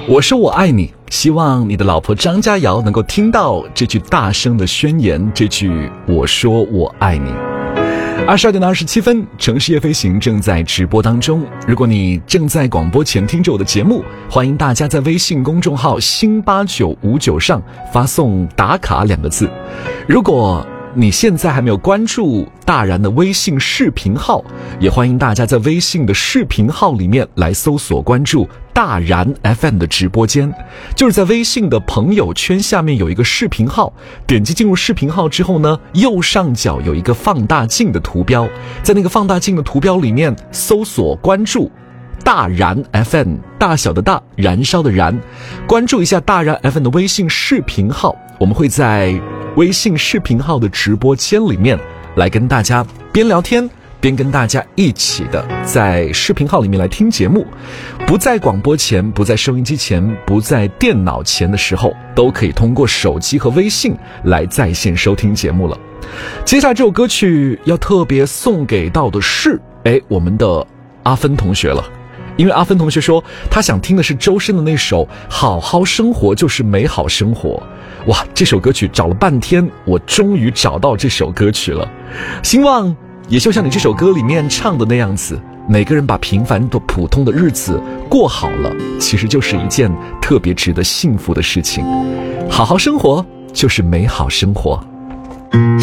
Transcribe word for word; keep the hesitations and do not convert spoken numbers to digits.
我说我爱你，希望你的老婆张佳瑶能够听到这句大声的宣言，这句我说我爱你。二十二点二十七分，城市夜飞行正在直播当中。如果你正在广播前听着我的节目，欢迎大家在微信公众号新八九五九上发送打卡两个字。如果你现在还没有关注大然的微信视频号，也欢迎大家在微信的视频号里面来搜索关注大然 F M 的直播间，就是在微信的朋友圈下面有一个视频号，点击进入视频号之后呢，右上角有一个放大镜的图标，在那个放大镜的图标里面搜索关注大然 F M， 大小的大，燃烧的燃，关注一下大然 F M 的微信视频号，我们会在微信视频号的直播间里面来跟大家边聊天边跟大家一起的在视频号里面来听节目，不在广播前，不在收音机前，不在电脑前的时候，都可以通过手机和微信来在线收听节目了。接下来这首歌曲要特别送给到的是哎，我们的阿芬同学了，因为阿芬同学说他想听的是周深的那首好好生活就是美好生活。哇，这首歌曲找了半天，我终于找到这首歌曲了。希望也就像你这首歌里面唱的那样子，每个人把平凡的普通的日子过好了，其实就是一件特别值得幸福的事情。好好生活就是美好生活。